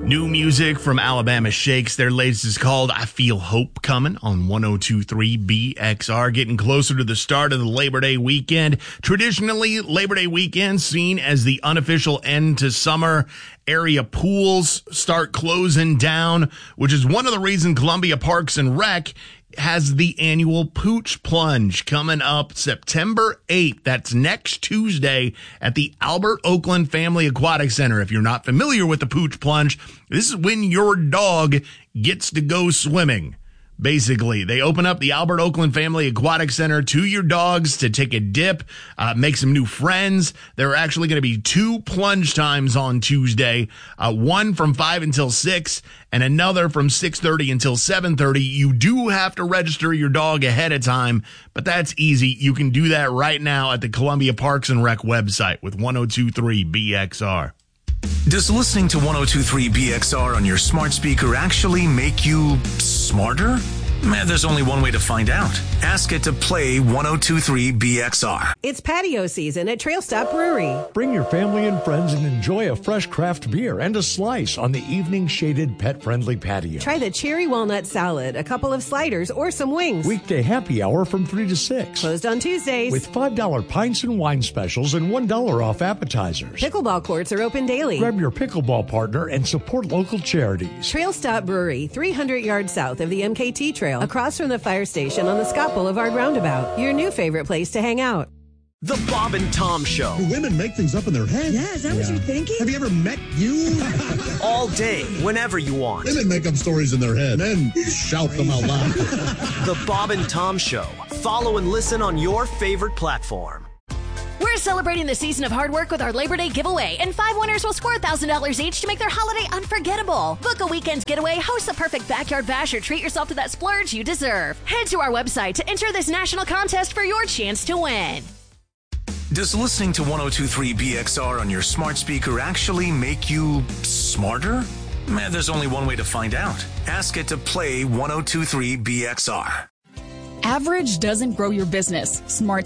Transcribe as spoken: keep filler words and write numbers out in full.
New music from Alabama Shakes. Their latest is called I Feel Hope Coming on one oh two point three B X R. Getting closer to the start of the Labor Day weekend. Traditionally, Labor Day weekend seen as the unofficial end to summer. Area pools start closing down, which is one of the reasons Columbia Parks and Rec has the annual Pooch Plunge coming up September eighth. That's next Tuesday at the Albert Oakland Family Aquatic Center. If you're not familiar with the Pooch Plunge, this is when your dog gets to go swimming. Basically, they open up the Albert Oakland Family Aquatic Center to your dogs to take a dip, uh, make some new friends. There are actually going to be two plunge times on Tuesday, uh, one from five until six and another from six thirty until seven thirty. You do have to register your dog ahead of time, but that's easy. You can do that right now at the Columbia Parks and Rec website with one oh two point three B X R. Does listening to one oh two point three B X R on your smart speaker actually make you smarter? Man, there's only one way to find out. Ask it to play one oh two point three B X R. It's patio season at Trail Stop Brewery. Bring your family and friends and enjoy a fresh craft beer and a slice on the evening shaded pet-friendly patio. Try the cherry walnut salad, a couple of sliders, or some wings. Weekday happy hour from three to six. Closed on Tuesdays. With five dollar pints and wine specials and one dollar off appetizers. Pickleball courts are open daily. Grab your pickleball partner and support local charities. Trail Stop Brewery, three hundred yards south of the M K T Trail, across from the fire station on the Scott Boulevard roundabout. Your new favorite place to hang out. The Bob and Tom Show. Do women make things up in their head? Yeah, is that yeah. what you're thinking? Have you ever met you? All day, whenever you want. Women make up stories in their head. Men shout them out loud. The Bob and Tom Show. Follow and listen on your favorite platform. We're celebrating the season of hard work with our Labor Day giveaway, and five winners will score one thousand dollars each to make their holiday unforgettable. Book a weekend's getaway, host the perfect backyard bash, or treat yourself to that splurge you deserve. Head to our website to enter this national contest for your chance to win. Does listening to one oh two point three B X R on your smart speaker actually make you smarter? Man, there's only one way to find out. Ask it to play one oh two point three B X R. Average doesn't grow your business. Smart